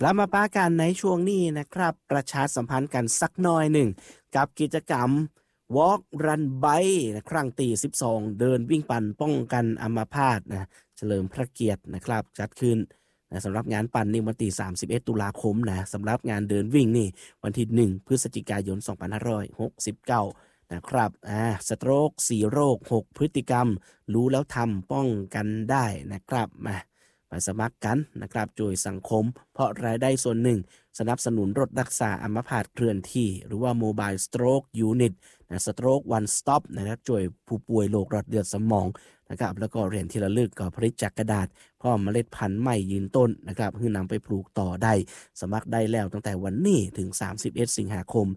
กลับมาป้ากันในช่วงนี้นะครับประชาสัมพันธ์กันสักหน่อยหนึ่งกับกิจกรรม Walk Run Bike นะครั้งที่12เดินวิ่งปั่นป้องกันอัมพาตนะเฉลิมพระเกียรตินะครับจัดขึ้นนะสำหรับงานปั่นนี่วันที่31ตุลาคมนะสำหรับงานเดินวิ่งนี่วันที่1พฤศจิกายน2569นะครับสโตรก4โรค6พฤติกรรมรู้แล้วทำป้องกันได้นะครับมาสมัครกันนะครับช่วยสังคมเพราะรายได้ส่วนหนึ่งสนับสนุนรถรักษาอัมพาตเคลื่อนที่หรือว่า Mobile Stroke Unit นะ Stroke One Stop นะครับช่วยผู้ป่วยโรคหลอดเลือดสมองนะครับแล้วก็เหรียญที่ระลึกก็ผลิตจากกระดาษพร้อมเมล็ดพันธุ์ใหม่ยืนต้นนะครับเพื่อนำไปปลูกต่อได้สมัครได้แล้วตั้งแต่วันนี้ถึง31สิงหาคม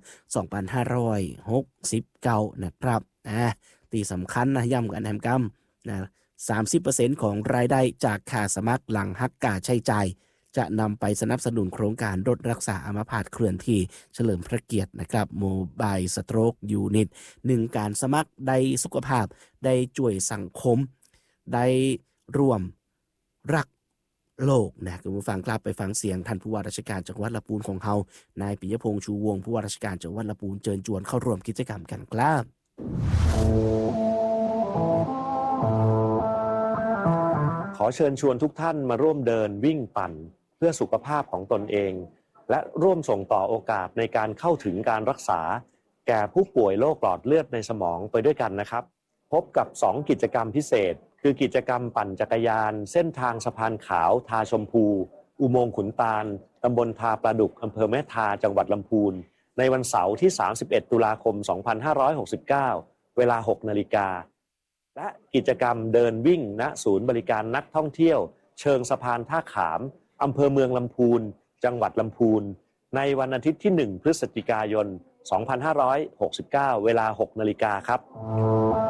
2569นะครับตีสำคัญนะย้ำกันแฮมกัมนะ 30% ของรายได้จากค่าสมัครหลังหักค่าใช้จ่ายจะนำไปสนับสนุนโครงการรถรักษาอัมพาตเคลื่อนที่เฉลิมพระเกียรตินะครับ Mobile Stroke Unit 1การสมัครได้สุขภาพได้ช่วยสังคมได้ร่วมรักโลกนะคุณผู้ฟังครับไปฟังเสียงท่านผู้ว่าราชการจังหวัดลำพูนของเฮานายปิยพงษ์ชูวงศ์ผู้ว่าราชการจังหวัดลำพูนเชิญชวนเข้าร่วมกิจกรรมกันครับขอเชิญชวนทุกท่านมาร่วมเดินวิ่งปั่นเพื่อสุขภาพของตนเองและร่วมส่งต่อโอกาสในการเข้าถึงการรักษาแก่ผู้ป่วยโรคหลอดเลือดในสมองไปด้วยกันนะครับพบกับ2กิจกรรมพิเศษคือกิจกรรมปั่นจักรยานเส้นทางสะพานขาวทาชมพูอุโมงค์ขุนตาลตำบลทาปลาดุกอำเภอแม่ทาจังหวัดลำพูนในวันเสาร์ที่31ตุลาคม2569เวลา 6 นาฬิกาและกิจกรรมเดินวิ่งณศูนย์บริการนักท่องเที่ยวเชิงสะพานท่าขามอำเภอเมืองลำพูนจังหวัดลำพูนในวันอาทิตย์ที่1พฤศจิกายน2569เวลา 6 นาฬิกาครับ